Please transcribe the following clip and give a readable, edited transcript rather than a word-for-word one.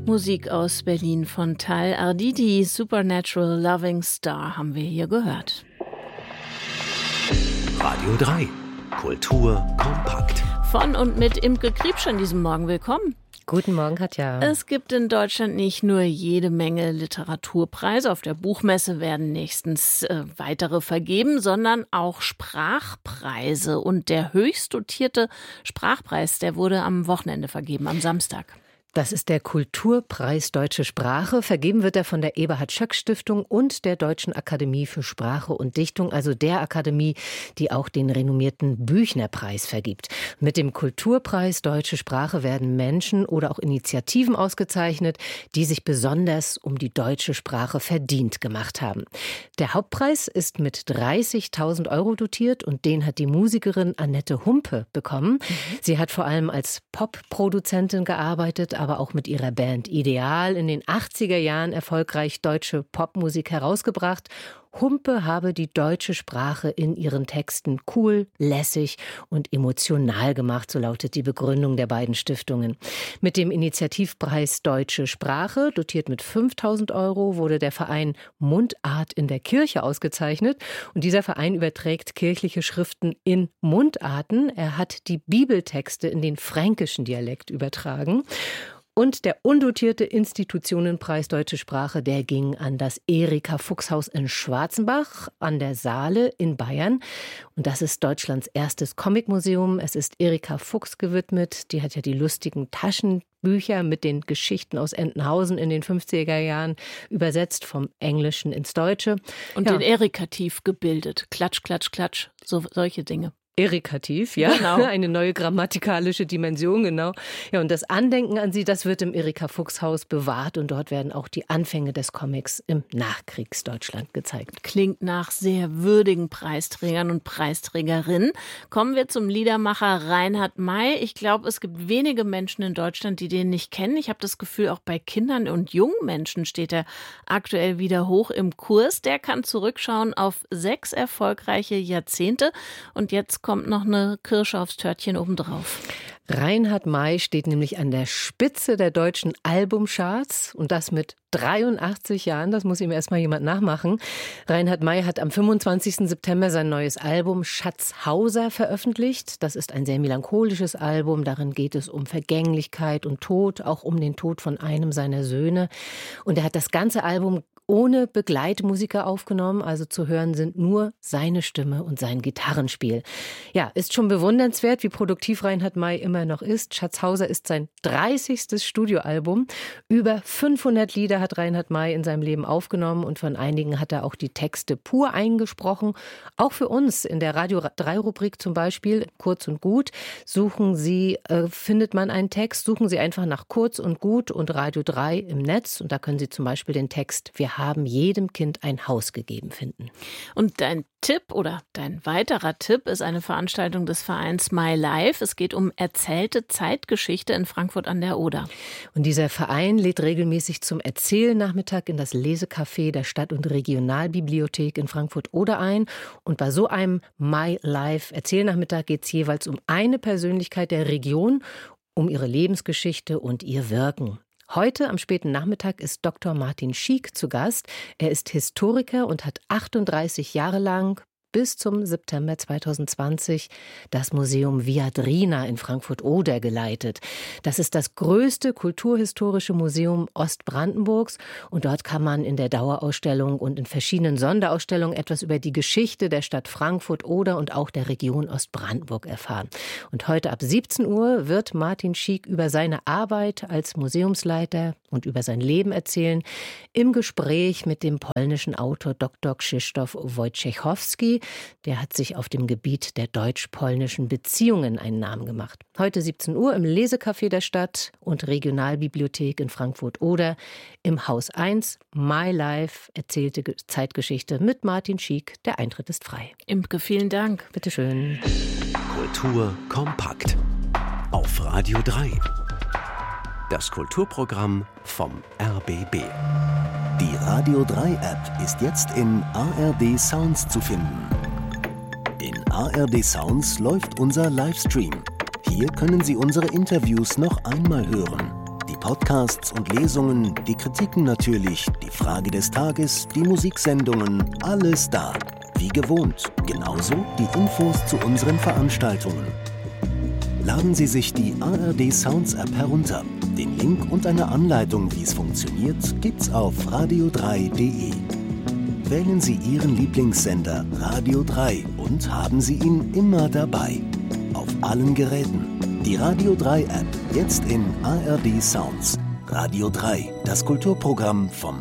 Musik aus Berlin von Tal Arditi, Supernatural Loving Star haben wir hier gehört. Radio 3, Kultur kompakt. Von und mit Imke Kriebsch an diesem Morgen. Willkommen. Guten Morgen, Katja. Es gibt in Deutschland nicht nur jede Menge Literaturpreise. Auf der Buchmesse werden nächstens weitere vergeben, sondern auch Sprachpreise. Und der höchst dotierte Sprachpreis, der wurde am Wochenende vergeben, am Samstag. Das ist der Kulturpreis Deutsche Sprache. Vergeben wird er von der Eberhard-Schöck-Stiftung und der Deutschen Akademie für Sprache und Dichtung, also der Akademie, die auch den renommierten Büchner-Preis vergibt. Mit dem Kulturpreis Deutsche Sprache werden Menschen oder auch Initiativen ausgezeichnet, die sich besonders um die deutsche Sprache verdient gemacht haben. Der Hauptpreis ist mit 30.000 € dotiert und den hat die Musikerin Annette Humpe bekommen. Sie hat vor allem als Pop-Produzentin gearbeitet, aber auch mit ihrer Band Ideal in den 80er Jahren erfolgreich deutsche Popmusik herausgebracht. Humpe habe die deutsche Sprache in ihren Texten cool, lässig und emotional gemacht, so lautet die Begründung der beiden Stiftungen. Mit dem Initiativpreis Deutsche Sprache, dotiert mit 5.000 €, wurde der Verein Mundart in der Kirche ausgezeichnet. Und dieser Verein überträgt kirchliche Schriften in Mundarten. Er hat die Bibeltexte in den fränkischen Dialekt übertragen. Und der undotierte Institutionenpreis Deutsche Sprache, der ging an das Erika-Fuchs-Haus in Schwarzenbach an der Saale in Bayern. Und das ist Deutschlands erstes Comicmuseum. Es ist Erika Fuchs gewidmet. Die hat ja die lustigen Taschenbücher mit den Geschichten aus Entenhausen in den 50er Jahren übersetzt vom Englischen ins Deutsche. Und den Erikativ gebildet. Klatsch, klatsch, klatsch. Solche Dinge. Erikativ, ja, genau. Eine neue grammatikalische Dimension, genau. Ja, und das Andenken an sie, das wird im Erika-Fuchs-Haus bewahrt und dort werden auch die Anfänge des Comics im Nachkriegsdeutschland gezeigt. Klingt nach sehr würdigen Preisträgern und Preisträgerinnen. Kommen wir zum Liedermacher Reinhard May. Ich glaube, es gibt wenige Menschen in Deutschland, die den nicht kennen. Ich habe das Gefühl, auch bei Kindern und jungen Menschen steht er aktuell wieder hoch im Kurs. Der kann zurückschauen auf 6 erfolgreiche Jahrzehnte und jetzt kommt noch eine Kirsche aufs Törtchen obendrauf. Reinhard May steht nämlich an der Spitze der deutschen Albumcharts und das mit 83 Jahren. Das muss ihm erstmal jemand nachmachen. Reinhard May hat am 25. September sein neues Album Schatzhauser veröffentlicht. Das ist ein sehr melancholisches Album. Darin geht es um Vergänglichkeit und Tod, auch um den Tod von einem seiner Söhne. Und er hat das ganze Album ohne Begleitmusiker aufgenommen, also zu hören sind nur seine Stimme und sein Gitarrenspiel. Ja, ist schon bewundernswert, wie produktiv Reinhard May immer noch ist. Schatzhauser ist sein 30. Studioalbum. Über 500 Lieder hat Reinhard May in seinem Leben aufgenommen und von einigen hat er auch die Texte pur eingesprochen. Auch für uns in der Radio 3 Rubrik zum Beispiel, Kurz und Gut, findet man einen Text, suchen Sie einfach nach Kurz und Gut und Radio 3 im Netz und da können Sie zum Beispiel den Text Wir haben jedem Kind ein Haus gegeben finden. Und dein Tipp oder dein weiterer Tipp ist eine Veranstaltung des Vereins My Life. Es geht um erzählte Zeitgeschichte in Frankfurt an der Oder. Und dieser Verein lädt regelmäßig zum Erzählnachmittag in das Lesecafé der Stadt- und Regionalbibliothek in Frankfurt-Oder ein. Und bei so einem My Life Erzählnachmittag geht es jeweils um eine Persönlichkeit der Region, um ihre Lebensgeschichte und ihr Wirken. Heute am späten Nachmittag ist Dr. Martin Schiek zu Gast. Er ist Historiker und hat 38 Jahre lang bis zum September 2020 das Museum Viadrina in Frankfurt-Oder geleitet. Das ist das größte kulturhistorische Museum Ostbrandenburgs und dort kann man in der Dauerausstellung und in verschiedenen Sonderausstellungen etwas über die Geschichte der Stadt Frankfurt-Oder und auch der Region Ostbrandenburg erfahren. Und heute ab 17 Uhr wird Martin Schiek über seine Arbeit als Museumsleiter und über sein Leben erzählen, im Gespräch mit dem polnischen Autor Dr. Krzysztof Wojciechowski. Der hat sich auf dem Gebiet der deutsch-polnischen Beziehungen einen Namen gemacht. Heute 17 Uhr im Lesecafé der Stadt und Regionalbibliothek in Frankfurt-Oder im Haus 1 My Life, erzählte Zeitgeschichte mit Martin Schiek. Der Eintritt ist frei. Imke, vielen Dank. Bitte schön. Kultur kompakt auf Radio 3. Das Kulturprogramm vom RBB. Die Radio 3 App ist jetzt in ARD Sounds zu finden. In ARD Sounds läuft unser Livestream. Hier können Sie unsere Interviews noch einmal hören. Die Podcasts und Lesungen, die Kritiken natürlich, die Frage des Tages, die Musiksendungen, alles da. Wie gewohnt, genauso die Infos zu unseren Veranstaltungen. Laden Sie sich die ARD Sounds App herunter. Den Link und eine Anleitung, wie es funktioniert, gibt's auf radio3.de. Wählen Sie Ihren Lieblingssender Radio 3 und haben Sie ihn immer dabei. Auf allen Geräten. Die Radio 3 App, jetzt in ARD Sounds. Radio 3, das Kulturprogramm vom